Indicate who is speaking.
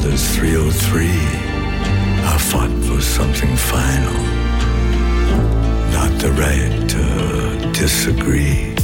Speaker 1: as 303. I fought for something final, not the right to disagree.